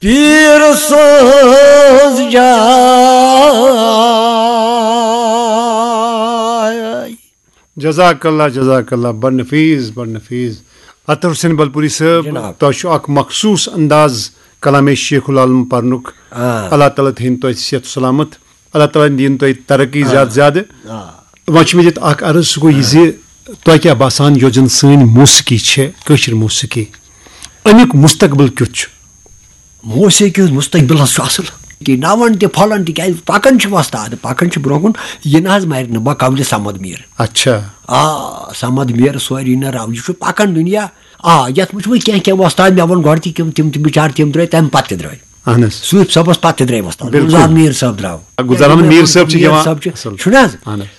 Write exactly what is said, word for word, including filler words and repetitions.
पीर सोज जाय। जज़ाकल्लाह जज़ाकल्लाह, बड़ नफीस बड़ नफीस। अतर हुसैन बलपुरी साहब तो अख मखसूस अंदाज कलामे शेखुल आलम पर्नुक। अल्लाह ताला थीन तो सेहत सलामत, अल्लाह ताला दीन तो तरक्की ज्यादा ज्यादा। वह मे अख अर्ज सह गो तो क्या बसान यो जन सन मौसीकी कशर मौसीकी अमुक मुस्तकबिल क्युत? मौसीकी मुस्तकबिल असल कि नवन तह फलन तह पकान वस्ताद पकान ब्रो कुन यह ना मर बकवल समद मीर। अच्छा आ समद मीर सोरी न रव यह पकान दुनिया। आ ये वो क्या क्या वस्ताद मे वो गो तम तम बिचार तम द्रे तम पे द्रे सूफ सबस पे द्रे वस्ताद गुलजार मीर साहब द्राव गुलजार मीर साहब